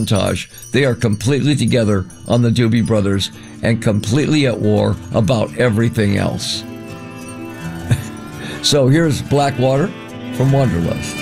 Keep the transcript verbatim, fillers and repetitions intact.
montage. They are completely together on the Doobie Brothers and completely at war about everything else. So here's Blackwater from Wanderlust.